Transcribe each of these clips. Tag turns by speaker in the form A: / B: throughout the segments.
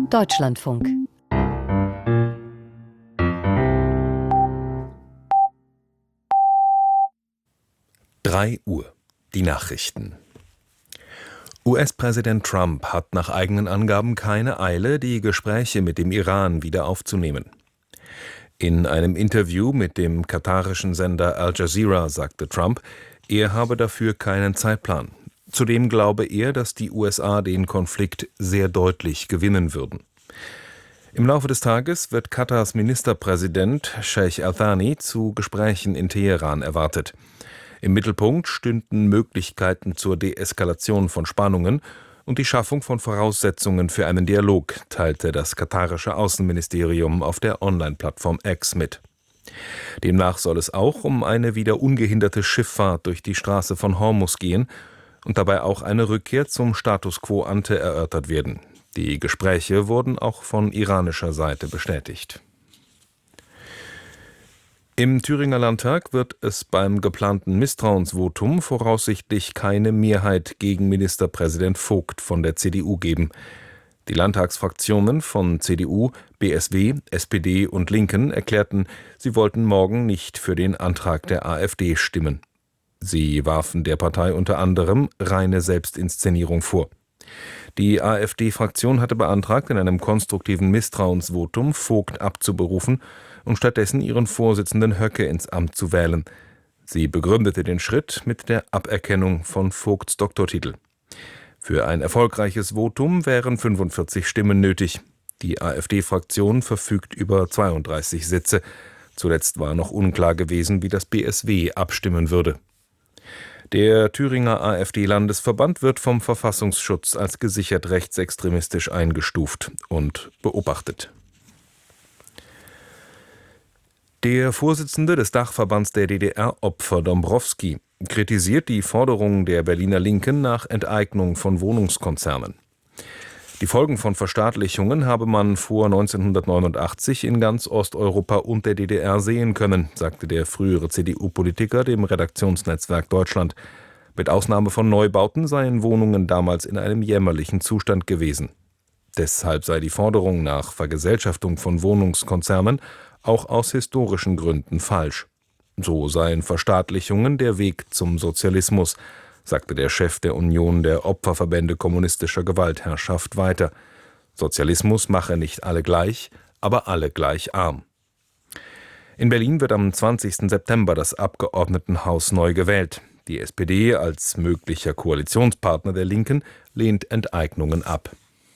A: Deutschlandfunk.
B: Uhr. Die Nachrichten. US-Präsident Trump hat nach eigenen Angaben keine Eile, die Gespräche mit dem Iran wieder aufzunehmen. In einem Interview mit dem katarischen Sender Al Jazeera sagte Trump, er habe dafür keinen Zeitplan. Zudem glaube er, dass die USA den Konflikt sehr deutlich gewinnen würden. Im Laufe des Tages wird Katars Ministerpräsident Sheikh Al-Thani zu Gesprächen in Teheran erwartet. Im Mittelpunkt stünden Möglichkeiten zur Deeskalation von Spannungen und die Schaffung von Voraussetzungen für einen Dialog, teilte das katarische Außenministerium auf der Online-Plattform X mit. Demnach soll es auch um eine wieder ungehinderte Schifffahrt durch die Straße von Hormuz gehen und dabei auch eine Rückkehr zum Status quo ante erörtert werden. Die Gespräche wurden auch von iranischer Seite bestätigt. Im Thüringer Landtag wird es beim geplanten Misstrauensvotum voraussichtlich keine Mehrheit gegen Ministerpräsident Vogt von der CDU geben. Die Landtagsfraktionen von CDU, BSW, SPD und Linken erklärten, sie wollten morgen nicht für den Antrag der AfD stimmen. Sie warfen der Partei unter anderem reine Selbstinszenierung vor. Die AfD-Fraktion hatte beantragt, in einem konstruktiven Misstrauensvotum Vogt abzuberufen und stattdessen ihren Vorsitzenden Höcke ins Amt zu wählen. Sie begründete den Schritt mit der Aberkennung von Vogts Doktortitel. Für ein erfolgreiches Votum wären 45 Stimmen nötig. Die AfD-Fraktion verfügt über 32 Sitze. Zuletzt war noch unklar gewesen, wie das BSW abstimmen würde. Der Thüringer AfD-Landesverband wird vom Verfassungsschutz als gesichert rechtsextremistisch eingestuft und beobachtet. Der Vorsitzende des Dachverbands der DDR-Opfer, Dombrowski, kritisiert die Forderungen der Berliner Linken nach Enteignung von Wohnungskonzernen. Die Folgen von Verstaatlichungen habe man vor 1989 in ganz Osteuropa und der DDR sehen können, sagte der frühere CDU-Politiker dem Redaktionsnetzwerk Deutschland. Mit Ausnahme von Neubauten seien Wohnungen damals in einem jämmerlichen Zustand gewesen. Deshalb sei die Forderung nach Vergesellschaftung von Wohnungskonzernen auch aus historischen Gründen falsch. So seien Verstaatlichungen der Weg zum Sozialismus, sagte der Chef der Union der Opferverbände kommunistischer Gewaltherrschaft weiter. Sozialismus mache nicht alle gleich, aber alle gleich arm. In Berlin wird am 20. September das Abgeordnetenhaus neu gewählt. Die SPD als möglicher Koalitionspartner der Linken lehnt Enteignungen ab.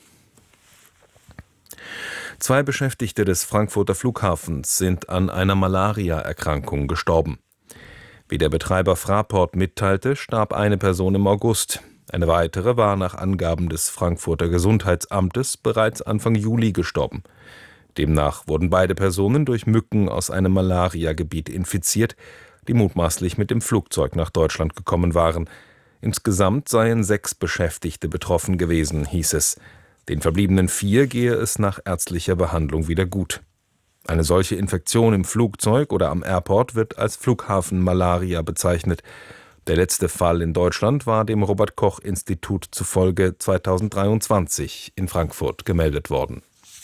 B: 2 Beschäftigte des Frankfurter Flughafens sind an einer Malaria-Erkrankung gestorben. Wie der Betreiber Fraport mitteilte, starb eine Person im August. Eine weitere war nach Angaben des Frankfurter Gesundheitsamtes bereits Anfang Juli gestorben. Demnach wurden beide Personen durch Mücken aus einem Malaria-Gebiet infiziert, die mutmaßlich mit dem Flugzeug nach Deutschland gekommen waren. Insgesamt seien 6 Beschäftigte betroffen gewesen, hieß es. Den verbliebenen 4 gehe es nach ärztlicher Behandlung wieder gut. Eine solche Infektion im Flugzeug oder am Airport wird als Flughafenmalaria bezeichnet. Der letzte Fall in Deutschland war dem Robert-Koch-Institut zufolge 2023 in Frankfurt gemeldet worden.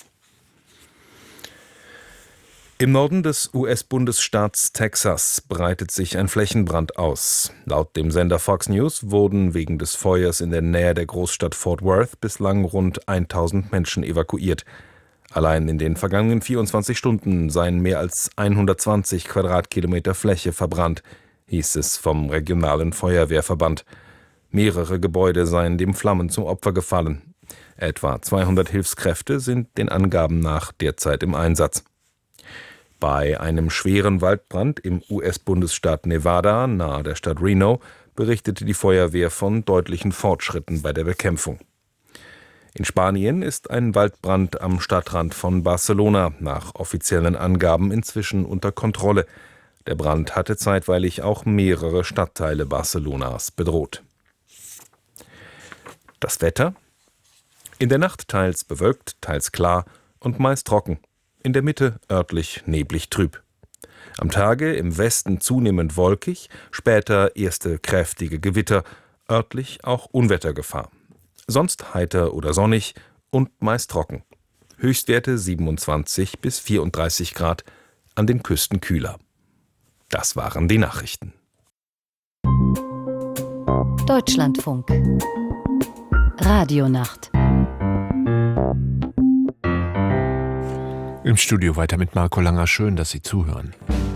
B: Im Norden des US-Bundesstaats Texas breitet sich ein Flächenbrand aus. Laut dem Sender Fox News wurden wegen des Feuers in der Nähe der Großstadt Fort Worth bislang rund 1000 Menschen evakuiert. Allein in den vergangenen 24 Stunden seien mehr als 120 Quadratkilometer Fläche verbrannt, hieß es vom regionalen Feuerwehrverband. Mehrere Gebäude seien dem Flammen zum Opfer gefallen. Etwa 200 Hilfskräfte sind den Angaben nach derzeit im Einsatz. Bei einem schweren Waldbrand im US-Bundesstaat Nevada nahe der Stadt Reno berichtete die Feuerwehr von deutlichen Fortschritten bei der Bekämpfung. In Spanien ist ein Waldbrand am Stadtrand von Barcelona nach offiziellen Angaben inzwischen unter Kontrolle. Der Brand hatte zeitweilig auch mehrere Stadtteile Barcelonas bedroht. Das Wetter? In der Nacht teils bewölkt, teils klar und meist trocken. In der Mitte örtlich neblig trüb. Am Tage im Westen zunehmend wolkig, später erste kräftige Gewitter, örtlich auch Unwettergefahr. Sonst heiter oder sonnig und meist trocken. Höchstwerte 27 bis 34 Grad, an den Küsten kühler. Das waren die Nachrichten.
A: Deutschlandfunk. Radionacht.
C: Im Studio weiter mit Marco Langer. Schön, dass Sie zuhören.